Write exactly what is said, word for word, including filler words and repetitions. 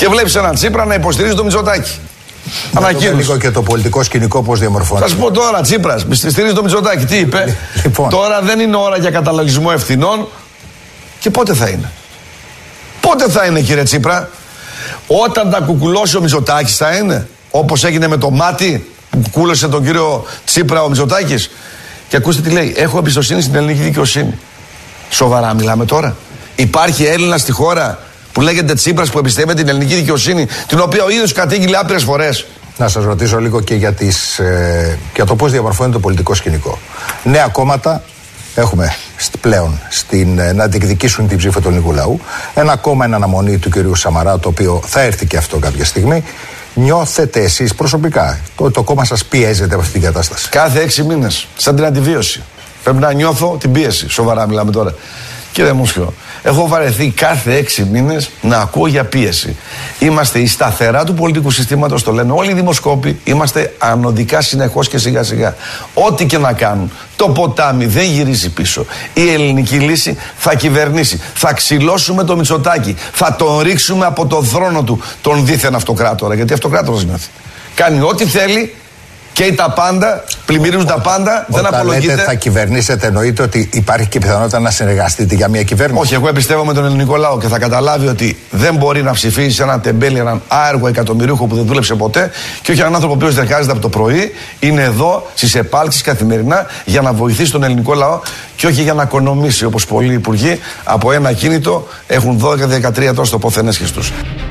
Και βλέπεις έναν Τσίπρα να υποστηρίζει το Μητσοτάκη. Ανακοίνωση. Και το πολιτικό σκηνικό πώς διαμορφώνεται. Θα σου πω τώρα, Τσίπρας, στηρίζει το Μητσοτάκη. Τι είπε? Λοιπόν. Τώρα δεν είναι ώρα για καταλογισμό ευθυνών. Και πότε θα είναι? Πότε θα είναι, κύριε Τσίπρα? Όταν τα κουκουλώσει ο Μητσοτάκης θα είναι? Όπως έγινε με το μάτι που κουκούλωσε τον κύριο Τσίπρα ο Μητσοτάκης. Και ακούστε τι λέει. Έχω εμπιστοσύνη στην ελληνική δικαιοσύνη. Σοβαρά μιλάμε τώρα? Υπάρχει Έλληνα στη χώρα που λέγεται Τσίπρας που εμπιστεύεται την ελληνική δικαιοσύνη, την οποία ο ίδιος κατήγγειλε άπειρες φορές? Να σας ρωτήσω λίγο και για, τις, ε, για το πώς διαμορφώνεται το πολιτικό σκηνικό. Νέα κόμματα έχουμε πλέον στην, ε, να διεκδικήσουν την ψήφο του ελληνικού λαού. Ένα κόμμα εν αναμονή του κυρίου Σαμαρά, το οποίο θα έρθει και αυτό κάποια στιγμή. Νιώθετε εσείς προσωπικά, το, το κόμμα σας πιέζεται από αυτή την κατάσταση? Κάθε έξι μήνες, σαν την αντιβίωση. Πρέπει να νιώθω την πίεση. Σοβαρά μιλάμε τώρα. Κύριε Μούσχιο, έχω βαρεθεί κάθε έξι μήνες να ακούω για πίεση. Είμαστε η σταθερά του πολιτικού συστήματος, το λένε όλοι οι δημοσκόποι. Είμαστε ανωδικά συνεχώς και σιγά σιγά. Ό,τι και να κάνουν, το ποτάμι δεν γυρίζει πίσω. Η ελληνική λύση θα κυβερνήσει. Θα ξυλώσουμε το Μητσοτάκη. Θα τον ρίξουμε από το θρόνο του τον δίθεν αυτοκράτορα. Γιατί αυτοκράτορας νιώθει. Κάνει ό,τι θέλει. Και τα πάντα, πλημμυρίζουν τα πάντα, όταν δεν απολογείται. Λέτε θα κυβερνήσετε, εννοείται ότι υπάρχει και πιθανότητα να συνεργαστείτε για μια κυβέρνηση? Όχι, εγώ εμπιστεύομαι με τον ελληνικό λαό και θα καταλάβει ότι δεν μπορεί να ψηφίσει έναν τεμπέλη, έναν άεργο εκατομμυρίουχο που δεν δούλεψε ποτέ, και όχι έναν άνθρωπο ο οποίος εργάζεται από το πρωί, είναι εδώ στις επάλξεις καθημερινά για να βοηθήσει τον ελληνικό λαό και όχι για να οικονομήσει, όπως πολλοί υπουργοί από ένα κίνητο έχουν δώδεκα δεκατρία τόσο τοποθενέσχες τους.